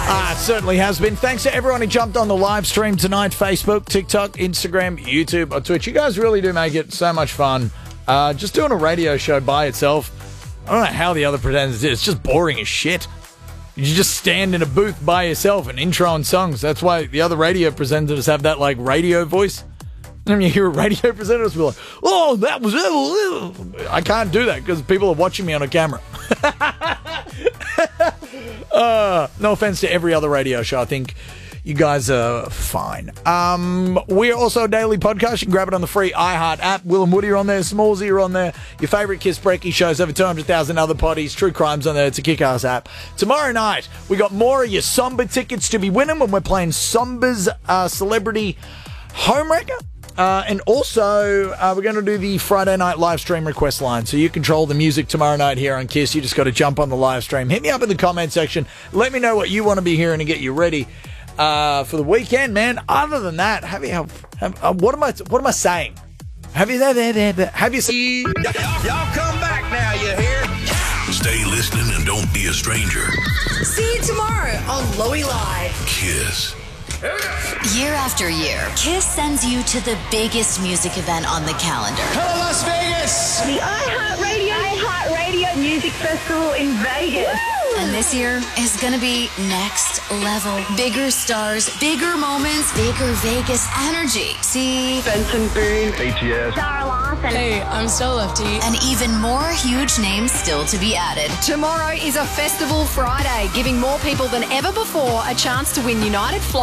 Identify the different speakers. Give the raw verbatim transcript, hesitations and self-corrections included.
Speaker 1: Ah, it certainly has been. Thanks to everyone who jumped on the live stream tonight. Facebook, TikTok, Instagram, YouTube, or Twitch. You guys really do make it so much fun. Uh, just doing a radio show by itself, I don't know how the other presenters do. It's just boring as shit. You just stand in a booth by yourself and intro on songs. That's why the other radio presenters have that, like, radio voice. And when you hear a radio presenter, it's like, oh, that was it. I can't do that because people are watching me on a camera. uh, no offense to every other radio show. I think you guys are fine. Um, we're also a daily podcast. You can grab it on the free iHeart app. Will and Woody are on there. Smallsy are on there. Your favourite Kiss Breaky shows. Over two hundred thousand other potties. True Crime's on there. It's a kick-ass app. Tomorrow night, we got more of your Somber tickets to be winning when we're playing Somber's uh, Celebrity Homewrecker. Uh, and also, uh, we're going to do the Friday night live stream request line. So you control the music tomorrow night here on Kiss. You just got to jump on the live stream. Hit me up in the comment section. Let me know what you want to be hearing to get you ready uh, for the weekend, man. Other than that, have you have, have uh, what am I what am I saying? Have you there there there, there have you seen?
Speaker 2: Y'all come back now, you hear?
Speaker 3: Stay listening and don't be a stranger.
Speaker 4: See you tomorrow on Loey Live.
Speaker 3: Kiss.
Speaker 5: Year after year, Kiss sends you to the biggest music event on the calendar.
Speaker 2: Hello, Las Vegas!
Speaker 6: The iHeartRadio iHeartRadio Music Festival in Vegas.
Speaker 5: And this year is going to be next level. Bigger stars, bigger moments, bigger Vegas energy. See?
Speaker 6: Benson Boone,
Speaker 2: A T S,
Speaker 6: Sarah Larson.
Speaker 7: Hey, I'm Stella Lefty.
Speaker 5: And even more huge names still to be added.
Speaker 4: Tomorrow is a Festival Friday, giving more people than ever before a chance to win United Flight.